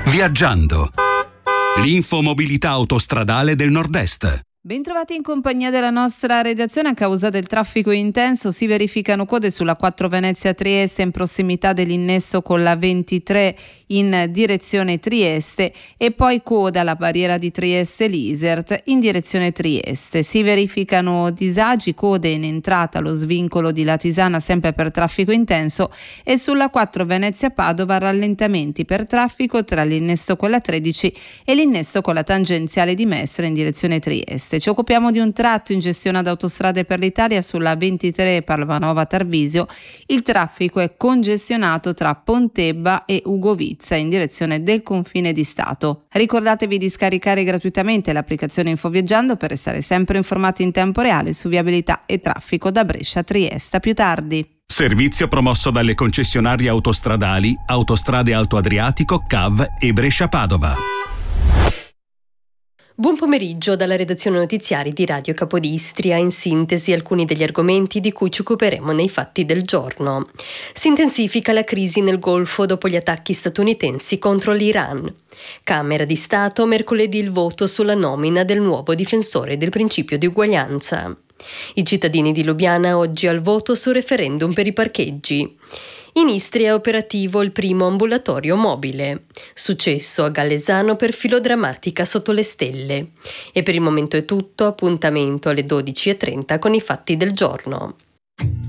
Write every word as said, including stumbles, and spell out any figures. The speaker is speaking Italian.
Viaggiando. L'infomobilità autostradale del Nord-Est. Bentrovati in compagnia della nostra redazione. A causa del traffico intenso si verificano code sulla quattro Venezia-Trieste in prossimità dell'innesso con la ventitré in direzione Trieste e poi coda alla barriera di Trieste-Lisert in direzione Trieste. Si verificano disagi, code in entrata allo svincolo di Latisana sempre per traffico intenso e sulla quattro Venezia-Padova rallentamenti per traffico tra l'innesto con la tredici e l'innesto con la tangenziale di Mestre in direzione Trieste. Ci occupiamo di un tratto in gestione ad Autostrade per l'Italia sulla ventitré Parvanova-Tarvisio. Il traffico è congestionato tra Pontebba e Ugovizza in direzione del confine di Stato. Ricordatevi di scaricare gratuitamente l'applicazione Infoviaggiando per restare sempre informati in tempo reale su viabilità e traffico da Brescia a Trieste. A più tardi. Servizio promosso dalle concessionarie autostradali Autostrade Alto Adriatico, C A V e Brescia-Padova. Buon pomeriggio dalla redazione notiziari di Radio Capodistria. In sintesi alcuni degli argomenti di cui ci occuperemo nei fatti del giorno. Si intensifica la crisi nel Golfo dopo gli attacchi statunitensi contro l'Iran. Camera di Stato, mercoledì il voto sulla nomina del nuovo difensore del principio di uguaglianza. I cittadini di Lubiana oggi al voto sul referendum per i parcheggi. In Istria è operativo il primo ambulatorio mobile. Successo a Gallesano per filodrammatica sotto le stelle. E per il momento è tutto, appuntamento alle dodici e trenta con i fatti del giorno.